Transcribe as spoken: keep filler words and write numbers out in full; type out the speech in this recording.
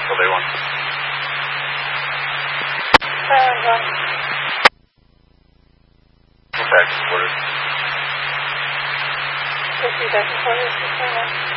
till day one. Silent one. Go back to quarters. Proceed back to quarters.